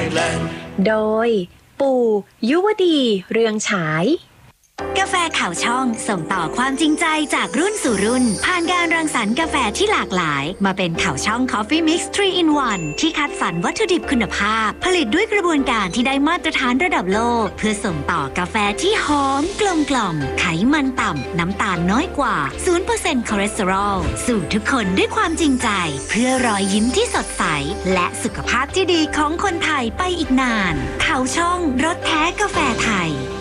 Thailand โดยปู่ยุวดีเรืองฉายกาแฟข่าวช่องส่งต่อความจริงใจจากรุ่นสู่รุ่นผ่านการรังสรรค์กาแฟที่หลากหลายมาเป็นข่าวช่อง Coffee Mix 3 in 1 ที่คัดสรรวัตถุดิบคุณภาพผลิตด้วยกระบวนการที่ได้มาตรฐานระดับโลกเพื่อส่งต่อกาแฟที่หอมกลมกล่อมไขมันต่ำน้ำตาลน้อยกว่า 0% คอเลสเตอรอลสู่ทุกคนด้วยความจริงใจเพื่อรอยยิ้มที่สดใสและสุขภาพที่ดีของคนไทยไปอีกนานข่าวช่องรสแท้กาแฟไทย